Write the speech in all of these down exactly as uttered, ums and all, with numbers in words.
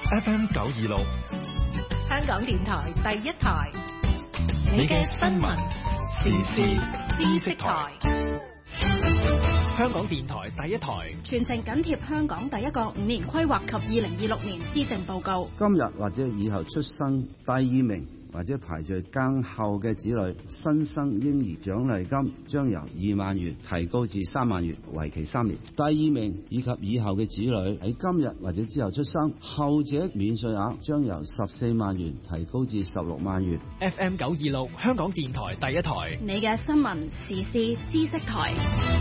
F M 九二六， 香港電台第一台，你嘅新聞時事知識台。 香港電台第一台， 全程緊貼香港第一個五年規劃及二零二六年施政報告。 今日或者以後出生第二名或者排在更後嘅子女，新生嬰兒獎勵金將由二萬元提高至三萬元，為期三年。第二名以及以後嘅子女喺今日或者之後出生，後者免稅額將由十四萬元提高至十六萬元。 F M 九二六，香港電台第一台， 你嘅新聞時事知識台。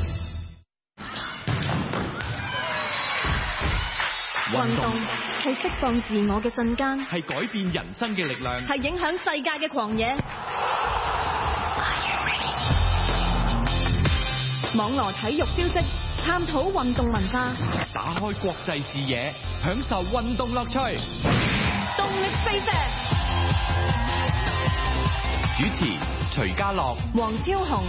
運動係釋放自我嘅瞬間， 係改變人生嘅力量， 係影響世界嘅狂野。網羅體育消息，探討運動文化， 打開國際視野，享受運動樂趣。 動力飛射， 主持徐家樂、 黃超雄。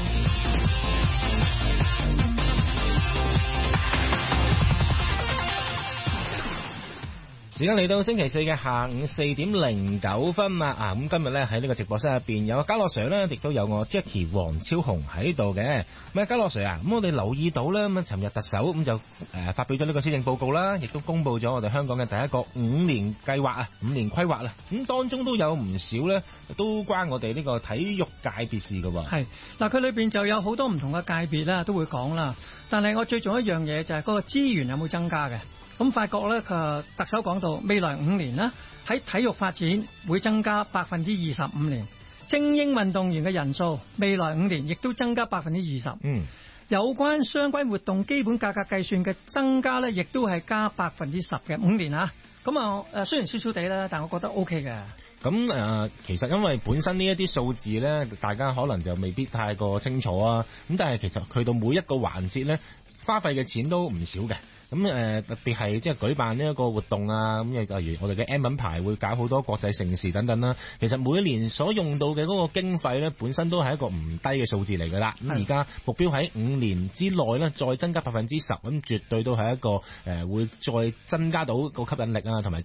時間嚟到星期四嘅下午四點零九分啊！啊咁今日咧喺呢個直播室入邊有家樂 Sir 咧，亦都有我 Jackie 黃超雄喺度嘅。咁啊，家樂 Sir 啊，咁我哋留意到咧，咁啊，尋日特首咁就誒發表咗呢個施政報告啦，亦都公布咗我哋香港嘅第一個五年計劃啊，五年規劃啦。咁當中都有唔少咧，都關我哋呢個體育界別事㗎喎。 係嗱，佢裏邊就有好多唔同嘅界別啦，都會講啦。但係我最重要一樣嘢就係嗰個資源有冇增加嘅。咁發覺咧，佢特首講到未來五年呢，喺體育發展會增加百分之二十五年，精英運動員嘅人數未來五年亦都增加百分之二十。嗯，有關相關活動基本價格計算嘅增加咧，亦都係加百分之十嘅五年啊。咁啊誒，雖然少少地啦，但我覺得 O K 嘅。 咁誒、呃，其實因為本身呢一啲數字咧，大家可能就未必太過清楚啊。咁但係其實去到每一個環節咧，花費嘅錢都唔少嘅。咁誒、呃、特別係即係舉辦呢一個活動啊，咁例如我哋嘅 M 品牌會搞好多國際盛事等等啦。其實每一年所用到嘅嗰個經費咧，本身都係一個唔低嘅數字嚟㗎啦。咁而家目標喺五年之內咧，再增加百分之十，咁絕對都係一個誒、呃、會再增加到個吸引力啊，同埋